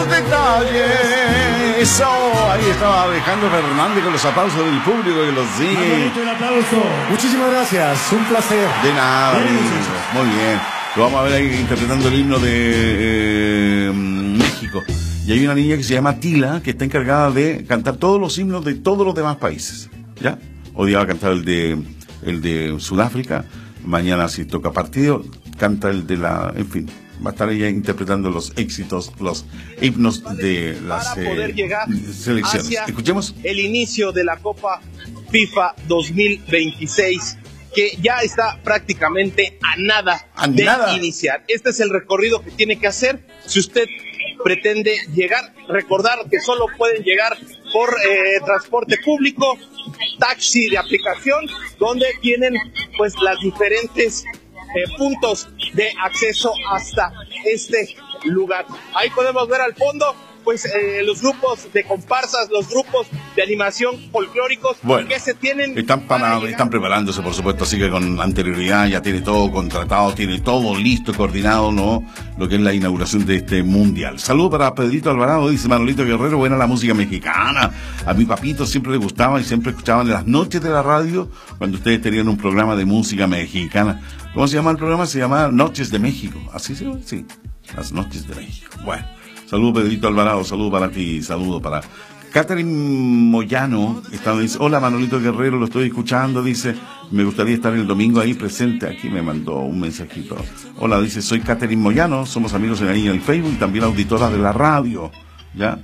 los detalles. Eso, ahí estaba Alejandro Fernández con los aplausos del público que los sigue. Un aplauso. Muchísimas gracias, un placer. De nada, muy bien. Lo vamos a ver ahí interpretando el himno de México. Y hay una niña que se llama Tila, que está encargada de cantar todos los himnos de todos los demás países. ¿Ya? Hoy día va a cantar el de Sudáfrica. Mañana, si toca partido, canta el de en fin, va a estar ella interpretando los éxitos, los himnos de las selecciones. Escuchemos. El inicio de la Copa FIFA 2026, que ya está prácticamente a nada de iniciar. Este es el recorrido que tiene que hacer si usted pretende llegar. Recordar que solo pueden llegar por transporte público, taxi de aplicación, donde tienen pues las diferentes puntos de acceso hasta este lugar. Ahí podemos ver al fondo pues los grupos de comparsas, los grupos de animación folclóricos, bueno, que se tienen. Están preparándose, por supuesto, así que con anterioridad ya tiene todo contratado, tiene todo listo, coordinado, ¿no? Lo que es la inauguración de este mundial. Saludos para Pedrito Alvarado, dice Manolito Guerrero, buena la música mexicana. A mi papito siempre le gustaba y siempre escuchaban en las noches de la radio, cuando ustedes tenían un programa de música mexicana. ¿Cómo se llama el programa? Se llama Noches de México. ¿Así se llama? Sí, las Noches de México. Bueno. Saludos Pedrito Alvarado, saludos para ti, saludos para Catherine Moyano, dice, hola Manolito Guerrero, lo estoy escuchando, dice, me gustaría estar el domingo ahí presente, aquí me mandó un mensajito. Hola, dice, soy Catherine Moyano, somos amigos ahí en el Facebook y también auditora de la radio, ¿ya?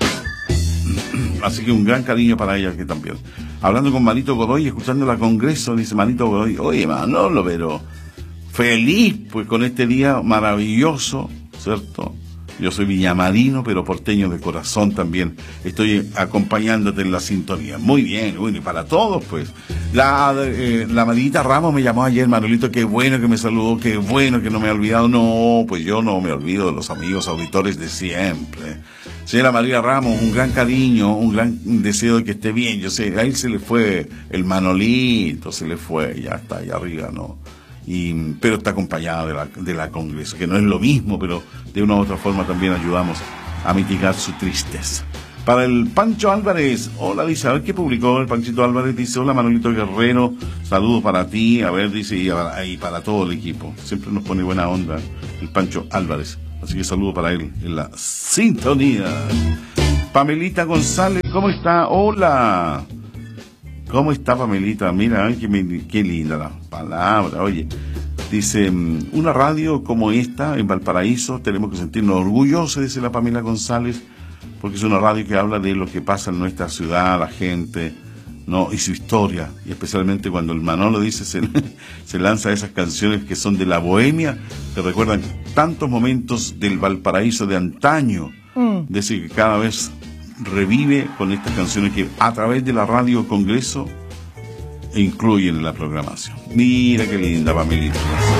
Así que un gran cariño para ella que también. Hablando con Manito Godoy, escuchando la Congreso, dice Manito Godoy, oye Manolo, pero feliz pues con este día maravilloso, ¿cierto? Yo soy villamarino, pero porteño de corazón también. Estoy acompañándote en la sintonía. Muy bien, bueno, y para todos, pues. La Maridita Ramos me llamó ayer, Manolito, qué bueno que me saludó, qué bueno que no me ha olvidado. No, pues yo no me olvido de los amigos auditores de siempre. Señora María Ramos, un gran cariño, un gran deseo de que esté bien. Yo sé, a él se le fue el Manolito, se le fue, ya está ahí arriba, ¿no? Pero está acompañada de la Congreso, que no es lo mismo, pero de una u otra forma también ayudamos a mitigar su tristeza. Para el Pancho Álvarez, hola, dice, a ver qué publicó el Panchito Álvarez, dice, hola Manolito Guerrero, saludos para ti, a ver, dice, y para todo el equipo, siempre nos pone buena onda el Pancho Álvarez, así que saludo para él en la sintonía. Pamelita González, ¿cómo está? Hola. ¿Cómo está Pamelita? Mira, qué linda la palabra. Oye, dice, una radio como esta en Valparaíso, tenemos que sentirnos orgullosos, dice la Pamela González, porque es una radio que habla de lo que pasa en nuestra ciudad, la gente, ¿no? Y su historia. Y especialmente cuando el Manolo dice, se lanza esas canciones que son de la bohemia, que recuerdan tantos momentos del Valparaíso de antaño, decir que cada vez revive con estas canciones que a través de la radio Congreso incluyen en la programación. Mira qué linda Pamelita.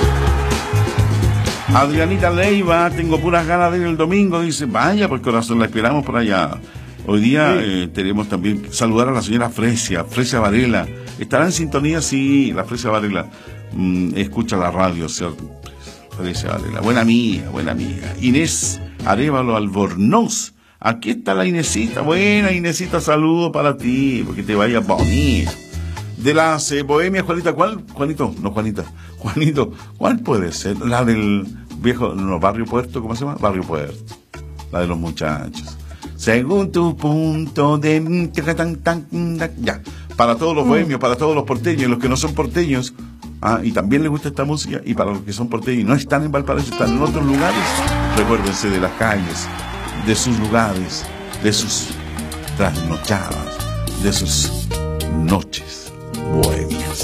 Adrianita Leiva, tengo puras ganas de ir el domingo, dice, vaya por corazón, la esperamos por allá. Hoy día tenemos también saludar a la señora Fresia Varela. ¿Estará en sintonía? Sí, la Fresia Varela escucha la radio, ¿cierto? Fresia Varela, buena amiga. Inés Arévalo Albornoz. Aquí está la Inesita. Buena Inesita, saludo para ti, porque te vaya bonito. De las bohemias, Juanita, ¿cuál? Juanito, no Juanita. Juanito, ¿cuál puede ser? La del viejo, no, Barrio Puerto, ¿cómo se llama? Barrio Puerto. La de los muchachos. Según tu punto de... Ya. Para todos los bohemios, para todos los porteños, los que no son porteños, y también les gusta esta música, y para los que son porteños y no están en Valparaíso, están en otros lugares, recuérdense de las calles, de sus lugares, de sus trasnochadas, de sus noches.